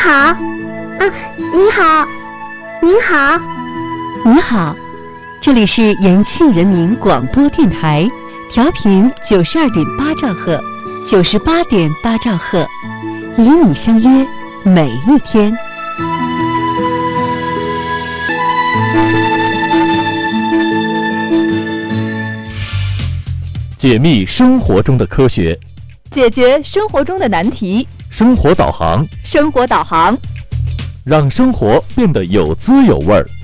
好，啊，您好，您好， 你好，这里是延庆人民广播电台，调频92.8兆赫，98.8兆赫，与你相约每一天。 解密生活中的科学， 解决生活中的难题。 生活导航， 生活导航， 让生活变得有滋有味儿。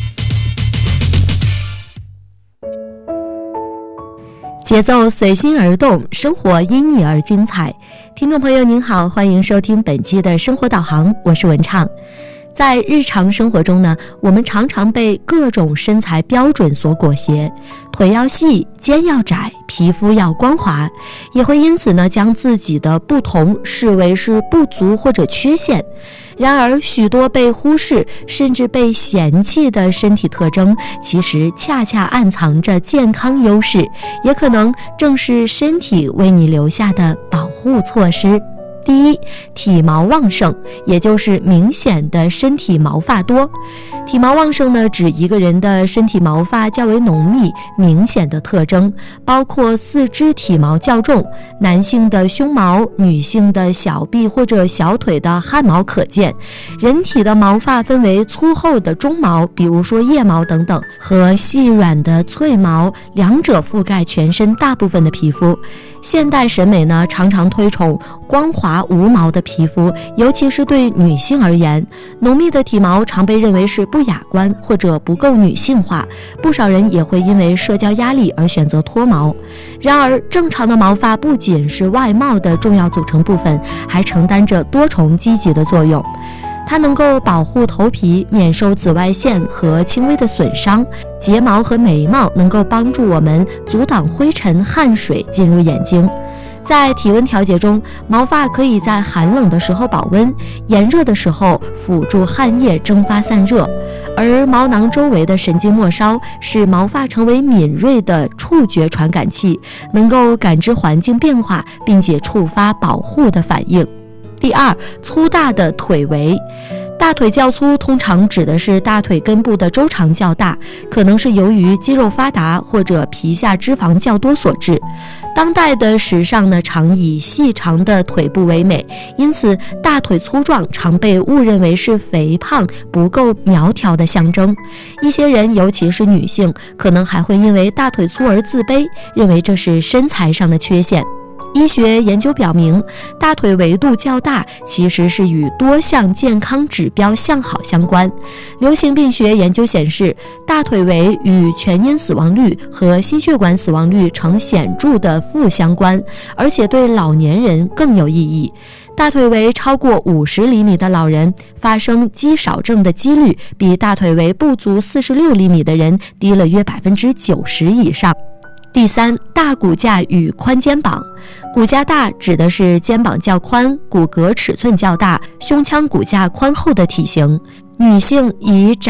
节奏随心而动，生活因你而精彩。听众朋友您好，欢迎收听本期的生活导航，我是文畅。在日常生活中呢，我们常常被各种身材标准所裹挟，腿要细，肩要窄，皮肤要光滑，也会因此呢将自己的不同视为是不足或者缺陷。然而许多被忽视甚至被嫌弃的身体特征，其实恰恰暗藏着健康优势，也可能正是身体为你留下的保护措施。第一，体毛旺盛，也就是明显的身体毛发多。体毛旺盛呢，指一个人的身体毛发较为浓密、明显的特征，包括四肢体毛较重，男性的胸毛、女性的小臂或者小腿的汗毛可见。人体的毛发分为粗厚的中毛，比如说腋毛等等，和细软的脆毛，两者覆盖全身大部分的皮肤。现代审美呢，常常推崇光滑无毛的皮肤，尤其是对女性而言，浓密的体毛常被认为是不雅观或者不够女性化，不少人也会因为社交压力而选择脱毛。然而，正常的毛发不仅是外貌的重要组成部分，还承担着多重积极的作用。它能够保护头皮免受紫外线和轻微的损伤，睫毛和眉毛能够帮助我们阻挡灰尘、汗水进入眼睛。在体温调节中，毛发可以在寒冷的时候保温，炎热的时候辅助汗液蒸发散热。而毛囊周围的神经末梢使毛发成为敏锐的触觉传感器，能够感知环境变化，并且触发保护的反应。第二，粗大的腿围。大腿较粗通常指的是大腿根部的周长较大，可能是由于肌肉发达或者皮下脂肪较多所致。当代的时尚呢，常以细长的腿部为美，因此大腿粗壮常被误认为是肥胖、不够苗条的象征。一些人，尤其是女性，可能还会因为大腿粗而自卑，认为这是身材上的缺陷。医学研究表明，大腿围度较大其实是与多项健康指标向好相关。流行病学研究显示，大腿围与全因死亡率和心血管死亡率呈显著的负相关，而且对老年人更有意义。大腿围超过50厘米的老人发生肌少症的几率比大腿围不足46厘米的人低了约90%以上。第三，大骨架与宽肩膀。骨架大指的是肩膀较宽，骨骼尺寸较大，胸腔骨架宽厚的体型。女性以窄